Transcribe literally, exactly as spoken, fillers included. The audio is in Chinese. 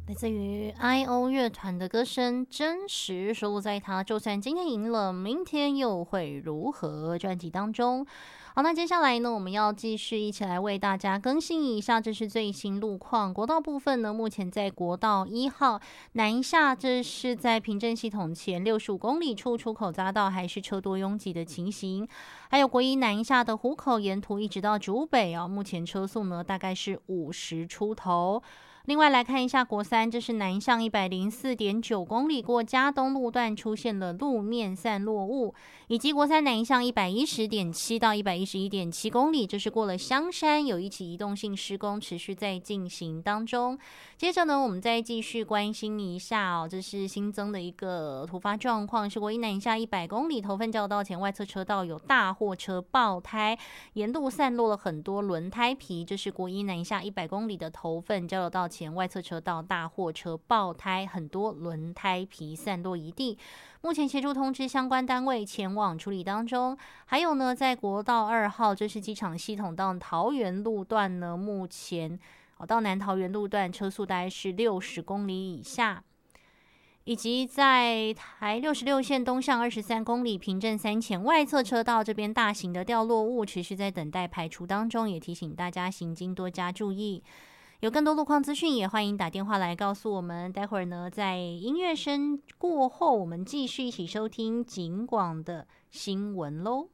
来自于 I O 乐团的歌声《真实》，收录在他就算今天赢了，明天又会如何专辑当中。好，那接下来呢，我们要继续一起来为大家更新一下，这是最新路况。国道部分呢，目前在国道一号南下，这是在平镇系统前六十五公里处出口匝道，还是车多拥挤的情形。还有国一南下的湖口沿途一直到竹北啊，目前车速呢大概是五十出头。另外来看一下国三，这是南向一百零四点九公里过嘉东路段出现了路面散落物，以及国三南向一百一十点七到一百一十一点七公里，这是过了香山，有一起移动性施工持续在进行当中。接着呢，我们再继续关心一下哦，这是新增的一个突发状况，是国一南下一百公里头份交流道前外侧车道有大货车爆胎，沿路散落了很多轮胎皮，这是国一南下一百公里的头份交流道前外侧车道大货车爆胎，很多轮胎皮散落一地，目前协助通知相关单位前往处理当中。还有呢，在国道二号，这是机场系统到桃园路段呢，目前到南桃园路段车速大概是六十公里以下。以及在台六十六线东向二十三公里平镇三前外侧车道这边大型的掉落物持续在等待排除当中，也提醒大家行经多加注意。有更多路况资讯，也欢迎打电话来告诉我们。待会儿呢，在音乐声过后，我们继续一起收听警广的新闻喽。